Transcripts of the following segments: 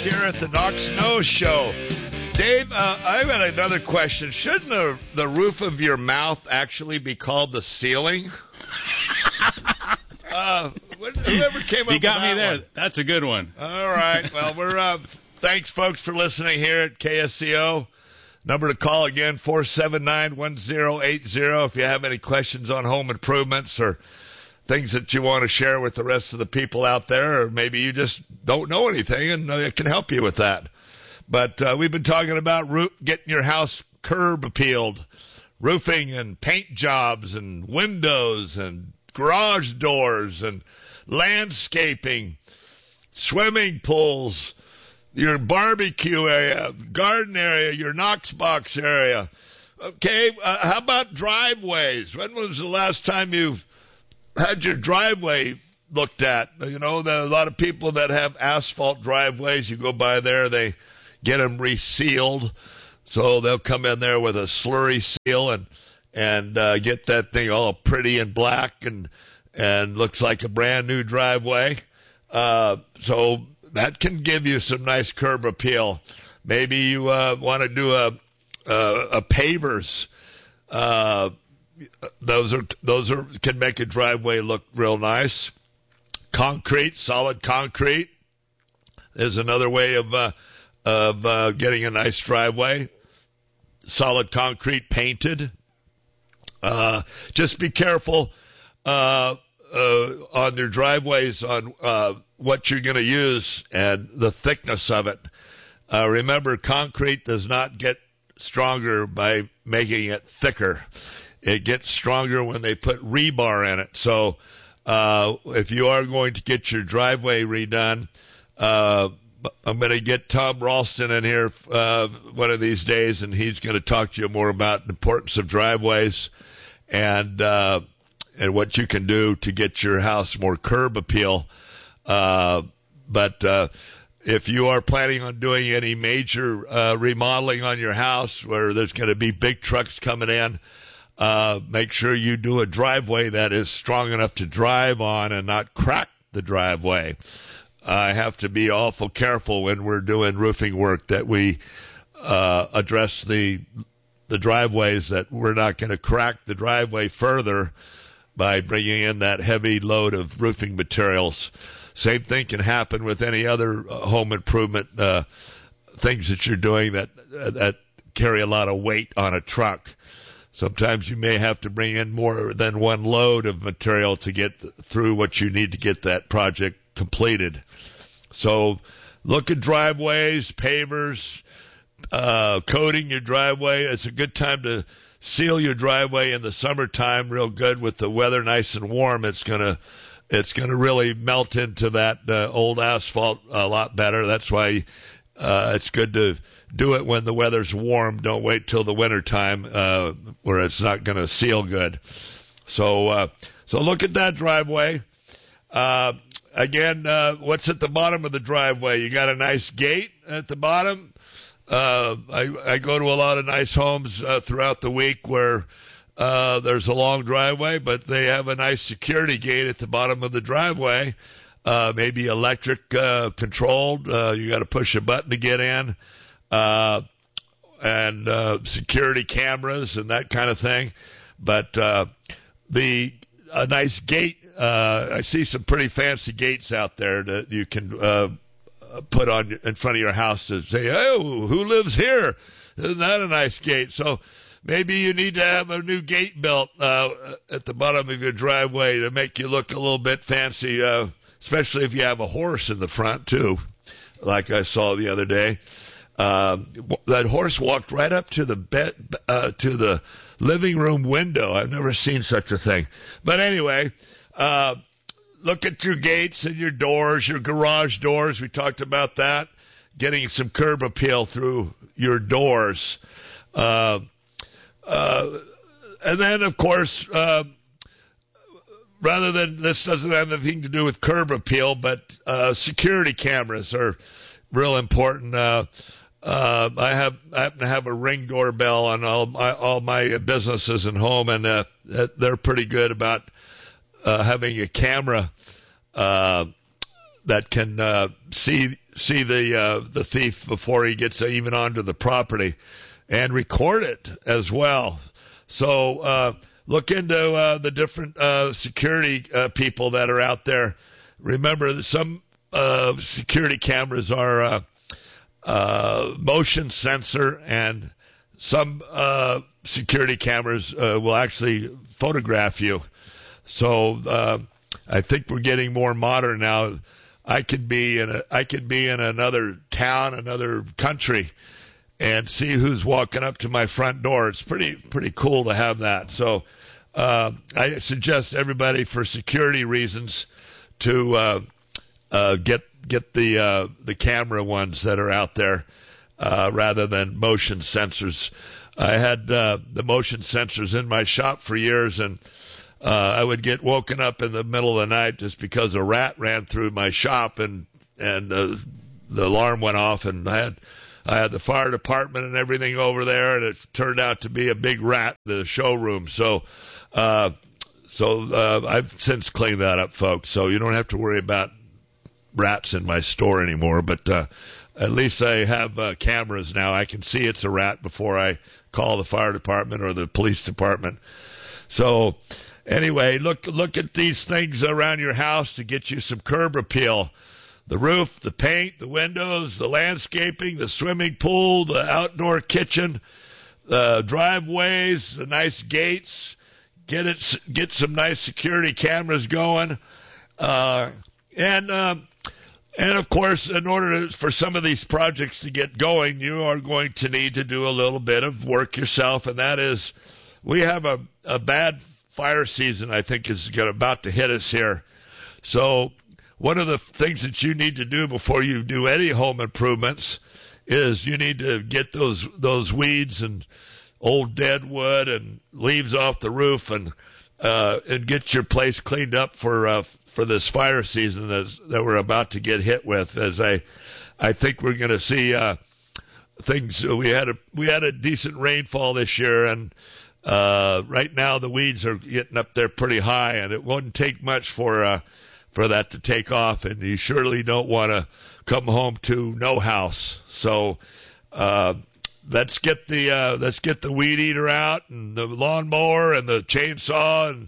here at the Knox Snow Show. Dave, I've got another question. Shouldn't the roof of your mouth actually be called the ceiling? Whoever came up with that You got me there. one. That's a good one. All right. Well, we're thanks, folks, for listening here at KSCO. Number to call again, 479-1080. If you have any questions on home improvements or things that you want to share with the rest of the people out there, or maybe you just don't know anything and it can help you with that. But we've been talking about getting your house curb appealed, roofing and paint jobs and windows and garage doors and landscaping, swimming pools, your barbecue area, garden area, your Knox box area. Okay, how about driveways? When was the last time you've had your driveway looked at? You know, there are a lot of people that have asphalt driveways. You go by there, they get them resealed. So they'll come in there with a slurry seal and get that thing all pretty and black and looks like a brand new driveway. So that can give you some nice curb appeal. Maybe you want to do a pavers. Those can make a driveway look real nice. Concrete, solid concrete is another way of getting a nice driveway. Solid concrete painted. Just be careful on your driveways on what you're going to use and the thickness of it. Remember, concrete does not get stronger by making it thicker. It gets stronger when they put rebar in it. So if you are going to get your driveway redone, I'm going to get Tom Ralston in here one of these days, and he's going to talk to you more about the importance of driveways and what you can do to get your house more curb appeal. But if you are planning on doing any major remodeling on your house where there's going to be big trucks coming in, make sure you do a driveway that is strong enough to drive on and not crack the driveway. I have to be awful careful when we're doing roofing work that we address the driveways, that we're not going to crack the driveway further by bringing in that heavy load of roofing materials. Same thing can happen with any other home improvement things that you're doing that carry a lot of weight on a truck. Sometimes you may have to bring in more than one load of material to get through what you need to get that project completed. So look at driveways, pavers, coating your driveway. It's a good time to seal your driveway in the summertime real good with the weather nice and warm. It's gonna really melt into that old asphalt a lot better. That's why it's good to do it when the weather's warm. Don't wait till the wintertime where it's not going to seal good. So look at that driveway. Again, what's at the bottom of the driveway? You got a nice gate at the bottom. I go to a lot of nice homes throughout the week where there's a long driveway, but they have a nice security gate at the bottom of the driveway. Maybe electric controlled. You got to push a button to get in. And security cameras and that kind of thing. But a nice gate, I see some pretty fancy gates out there that you can put on in front of your house to say, oh, who lives here? Isn't that a nice gate? So maybe you need to have a new gate built at the bottom of your driveway to make you look a little bit fancy, especially if you have a horse in the front, too, like I saw the other day. That horse walked right up to the bed, to the living room window. I've never seen such a thing. But anyway, look at your gates and your doors, your garage doors. We talked about that. Getting some curb appeal through your doors. And then, of course, rather than, this doesn't have anything to do with curb appeal, but security cameras are real important. I happen to have a Ring doorbell on all my businesses and home, and they're pretty good about having a camera that can see see the thief before he gets even onto the property, and record it as well. So look into the different security people that are out there. Remember that some security cameras are motion sensor, and some security cameras will actually photograph you. So I think we're getting more modern now. I could be in another town, another country, and see who's walking up to my front door. It's pretty cool to have that. So I suggest everybody, for security reasons, to get the camera ones that are out there rather than motion sensors. I had the motion sensors in my shop for years, and I would get woken up in the middle of the night just because a rat ran through my shop, and the alarm went off, and I had the fire department and everything over there, and it turned out to be a big rat in the showroom. So I've since cleaned that up, folks. So you don't have to worry about rats in my store anymore. But at least I have cameras now. I can see it's a rat before I call the fire department or the police department. So anyway, look at these things around your house to get you some curb appeal. The roof, the paint, the windows, the landscaping, the swimming pool, the outdoor kitchen, the driveways, the nice gates. Get some nice security cameras going. And of course, in order for some of these projects to get going, you are going to need to do a little bit of work yourself, and that is, we have a bad fire season, I think, is about to hit us here. So one of the things that you need to do before you do any home improvements is you need to get those weeds and old dead wood and leaves off the roof, and get your place cleaned up for this fire season that we're about to get hit with. As I think we're going to see things. We had a decent rainfall this year, and right now the weeds are getting up there pretty high, and it wouldn't take much for that to take off, and you surely don't want to come home to no house. So let's get the weed eater out, and the lawnmower and the chainsaw,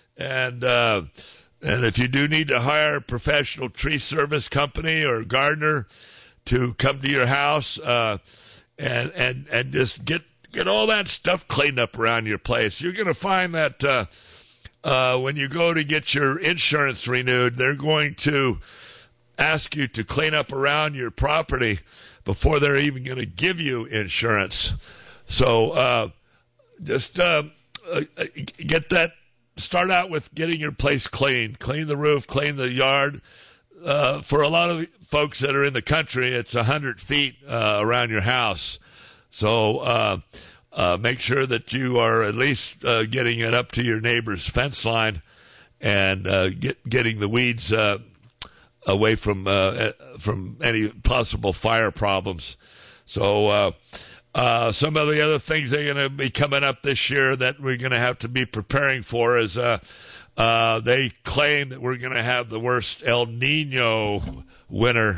and if you do need to hire a professional tree service company or gardener to come to your house, and just get all that stuff cleaned up around your place. You're going to find that when you go to get your insurance renewed, they're going to ask you to clean up around your property before they're even going to give you insurance. So just get that. Start out with getting your place clean. Clean the roof, clean the yard. For a lot of folks that are in the country, it's 100 feet around your house. So make sure that you are at least getting it up to your neighbor's fence line, and getting the weeds away from any possible fire problems. So some of the other things that are going to be coming up this year that we're going to have to be preparing for is they claim that we're going to have the worst El Nino winter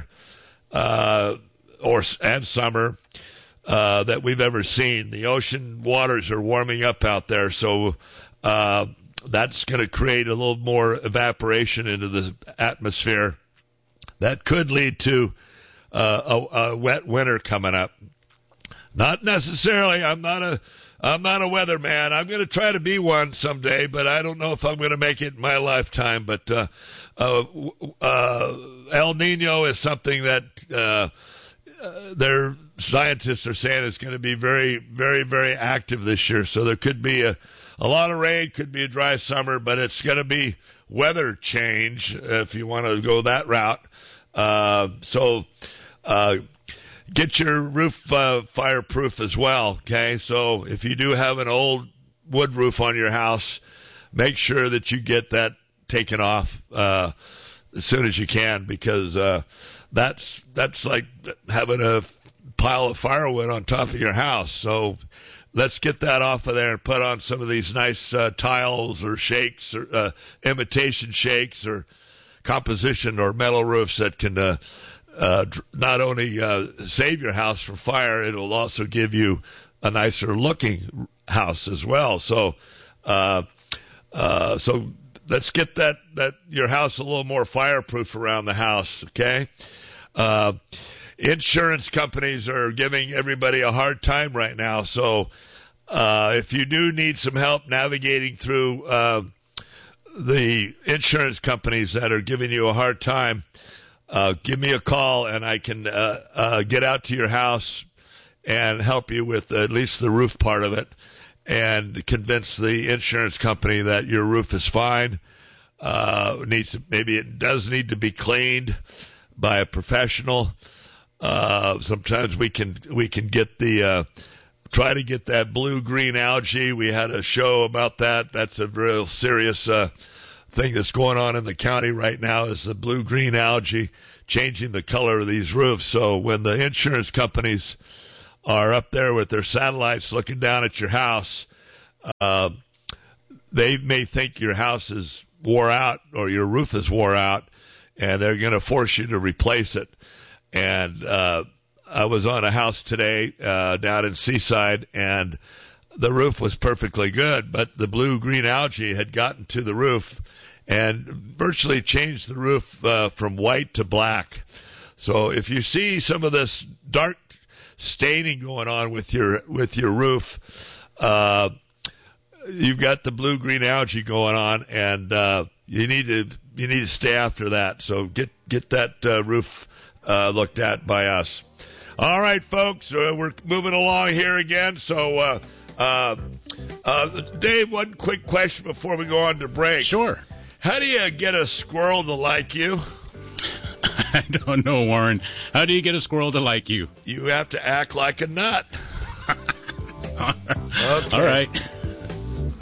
and summer that we've ever seen. The ocean waters are warming up out there, so that's going to create a little more evaporation into the atmosphere. That could lead to a wet winter coming up. Not necessarily. I'm not a weatherman. I'm going to try to be one someday, but I don't know if I'm going to make it in my lifetime. But El Nino is something that their scientists are saying is going to be very, very, very active this year. So there could be a lot of rain, could be a dry summer, but it's going to be weather change if you want to go that route. So get your roof fireproof as well, okay? So if you do have an old wood roof on your house, make sure that you get that taken off as soon as you can, because that's like having a pile of firewood on top of your house. So let's get that off of there and put on some of these nice tiles or shakes or imitation shakes or composition or metal roofs that can not only save your house from fire, it'll also give you a nicer looking house as well. So let's get that your house a little more fireproof around the house, okay? Insurance companies are giving everybody a hard time right now, so if you do need some help navigating through the insurance companies that are giving you a hard time, give me a call and I can get out to your house and help you with at least the roof part of it and convince the insurance company that your roof is fine. Maybe it does need to be cleaned by a professional. Sometimes we can get try to get that blue-green algae. We had a show about that. That's a real serious thing that's going on in the county right now, is the blue-green algae changing the color of these roofs. So when the insurance companies are up there with their satellites looking down at your house, they may think your house is wore out or your roof is wore out, and they're going to force you to replace it. And I was on a house today down in Seaside, and the roof was perfectly good, but the blue-green algae had gotten to the roof and virtually changed the roof from white to black. So if you see some of this dark staining going on with your roof, you've got the blue-green algae going on, and you need to stay after that. So get that roof looked at by us. All right, folks, we're moving along here again. So, Dave, one quick question before we go on to break. Sure. How do you get a squirrel to like you? I don't know, Warren. How do you get a squirrel to like you? You have to act like a nut. Okay. All right.